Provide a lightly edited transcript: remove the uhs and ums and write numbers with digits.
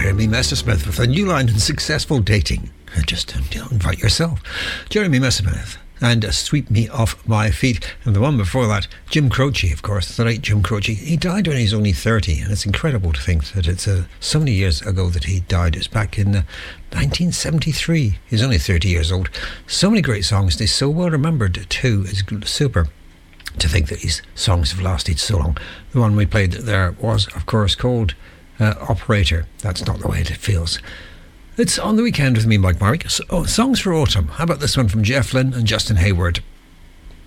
Jeremy Messersmith with a new line in Successful Dating. Just invite yourself. Jeremy Messersmith and Sweep Me Off My Feet. And the one before that, Jim Croce, of course, the late Jim Croce. He died when he was only 30, and it's incredible to think that it's so many years ago that he died. It's back in 1973. He's only 30 years old. So many great songs. They're so well remembered too. It's super to think that these songs have lasted so long. The one we played there was, of course, called Operator. That's not the way it feels. It's On the Weekend with me, Mike Marrick. Songs for Autumn. How about this one from Jeff Lynne and Justin Hayward?